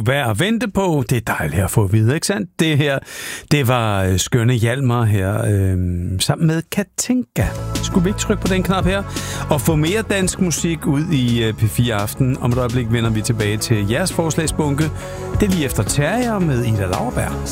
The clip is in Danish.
værd at vente på. Det er dejligt at få at vide, ikke sandt? Det her, det var skønne Hjalmar her, sammen med Katinka. Skulle vi ikke trykke på den knap her? Og få mere dansk musik ud i P4 Aften. Om et øjeblik vender vi tilbage til jeres forslagsbunke. Det er lige efter Terrier med Ida Lauerberg.